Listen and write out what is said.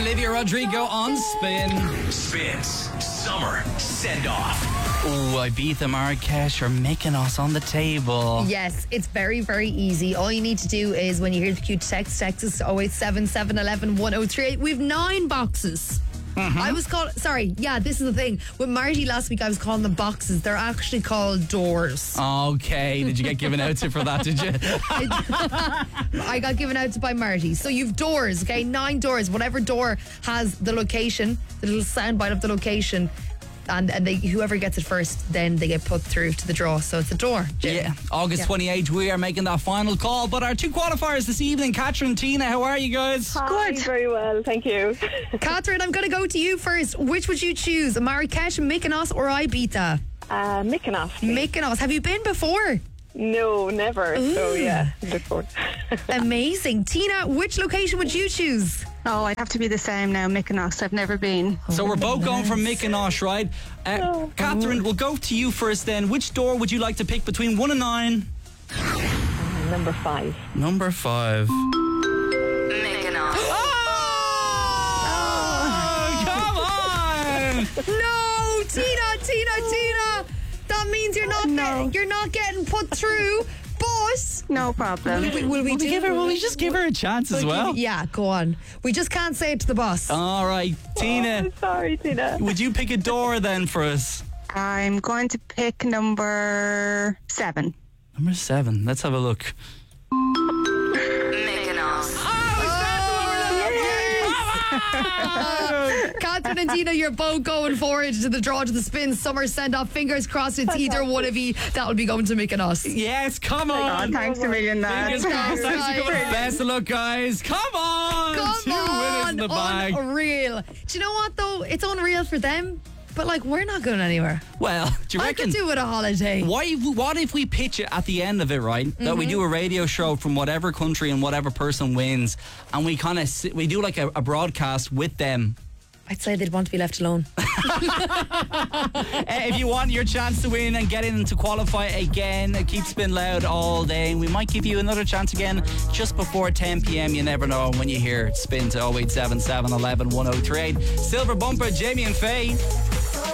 Olivia Rodrigo on Spin. Spins Summer Send Off. Oh, Ibiza, Marrakesh are making us on the table. Yes, it's very, very easy. All you need to do is when you hear the cue text us to 087 711 1038. We've 9 boxes. I was called, this is the thing. With Marty last week, I was calling them boxes. They're actually called doors. Okay, did you get given out to for that, did you? I got given out to by Marty. So you've doors, okay? 9 doors. Whatever door has the location, the little soundbite of the location, and whoever gets it first, then they get put through to the draw. So it's a door. Jim. Yeah, August 28th, we are making that final call. But our 2 qualifiers this evening, Catherine and Tina, how are you guys? Hi, very well, thank you. Catherine, I'm going to go to you first. Which would you choose, Marrakesh, Mykonos or Ibiza? Mykonos. Mykonos. Have you been before? No, never. Ooh. So yeah, look forward. Amazing. Tina, which location would you choose? Oh, I'd have to be the same now, Mykonos. I've never been. So we're both going for Mykonos, right? Catherine, we'll go to you first then. Which door would you like to pick between 1 and 9? Number 5. Number 5. Mykonos. Oh, come on! No, Tina. That means you're not getting put through. But no problem. Will we just give her a chance as well? Yeah, go on. We just can't say it to the boss. All right, Tina. Sorry, Tina. Would you pick a door then for us? I'm going to pick number 7. Number 7. Let's have a look. Mykonos. Catherine and Tina, you're both going forward to the draw to the Spin Summer Send Off. Fingers crossed it's either one of you that will be going to Mykonos. Yes, come on. Thanks a million, lads. Fingers crossed. Thanks for going. Best of luck, guys. Come on. 2 winners in the bag. Unreal. Do you know what though? It's unreal for them. But like, we're not going anywhere. Well, do you reckon? I could do with a holiday. What if we pitch it at the end of it, right? That we do a radio show from whatever country and whatever person wins, and we kind of we do like a broadcast with them. I'd say they'd want to be left alone. If you want your chance to win and get in to qualify again, keep Spin loud all day. We might give you another chance again just before 10 p.m. You never know when you hear Spin to 0877 11 1038. Silver Bumper, Jamie and Faye.